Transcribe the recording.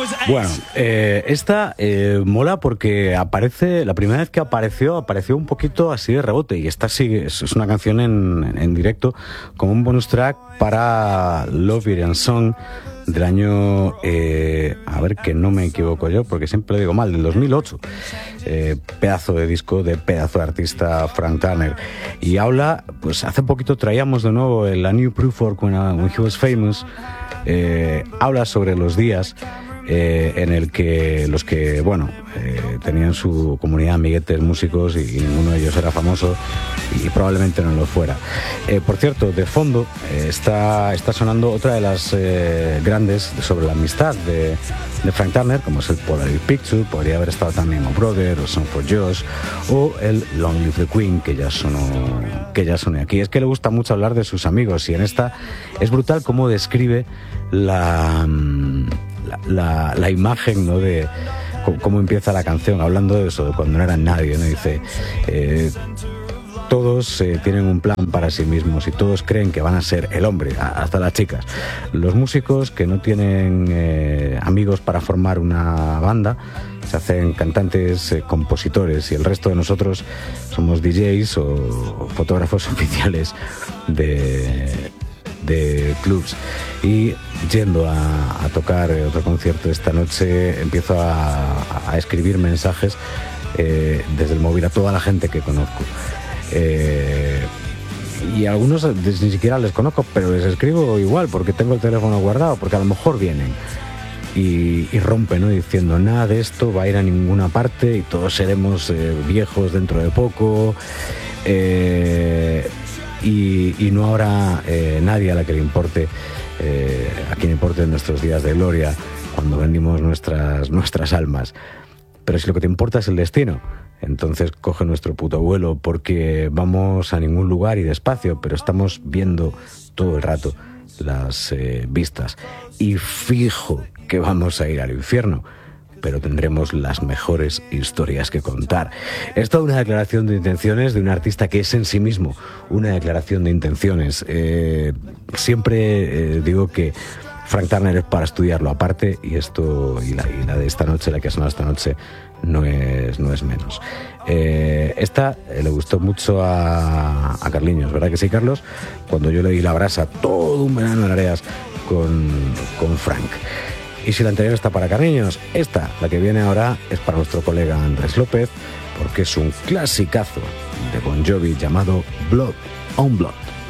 Bueno, esta mola porque aparece, la primera vez que apareció un poquito así de rebote, y esta sí es una canción en directo con un bonus track para Love It and Song del año, a ver que no me equivoco yo porque siempre lo digo mal, del 2008. Pedazo de disco de pedazo de artista Frank Turner, y habla, pues hace poquito traíamos de nuevo el A New Proof for When He Was Famous. Habla sobre los días en el que los que, bueno, tenían su comunidad de amiguetes músicos y ninguno de ellos era famoso y probablemente no lo fuera. Por cierto, de fondo está sonando otra de las grandes sobre la amistad de Frank Turner, como es el Polaroid Picture. Podría haber estado también O Brother o Song for Josh o el Long Live the Queen, que ya sonó aquí. Es que le gusta mucho hablar de sus amigos, y en esta es brutal cómo describe la imagen, ¿no?, de cómo empieza la canción, hablando de eso, de cuando no eran nadie, ¿no? Dice, todos tienen un plan para sí mismos y todos creen que van a ser el hombre, hasta las chicas. Los músicos que no tienen amigos para formar una banda se hacen cantantes, compositores, y el resto de nosotros somos DJs o fotógrafos oficiales de clubs. Y yendo a tocar otro concierto esta noche, empiezo a escribir mensajes desde el móvil a toda la gente que conozco, y algunos ni siquiera les conozco, pero les escribo igual porque tengo el teléfono guardado, porque a lo mejor vienen y rompen, ¿no?, diciendo, nada de esto va a ir a ninguna parte y todos seremos viejos dentro de poco, y no habrá nadie a la que le importe, a quien importen nuestros días de gloria cuando vendimos nuestras almas. Pero si lo que te importa es el destino, entonces coge nuestro puto vuelo, porque vamos a ningún lugar y despacio, pero estamos viendo todo el rato las vistas, y fijo que vamos a ir al infierno, pero tendremos las mejores historias que contar. Es toda una declaración de intenciones de un artista que es en sí mismo una declaración de intenciones. Siempre digo que Frank Turner es para estudiarlo aparte, y esto y la de esta noche, la que ha sonado esta noche, no es menos. Esta le gustó mucho a Carliños, ¿verdad que sí, Carlos? Cuando yo le di la brasa todo un verano en Areas con Frank. Y si la anterior está para Carliños, esta, la que viene ahora, es para nuestro colega Andrés López, porque es un clasicazo de Bon Jovi llamado Blood on Blood.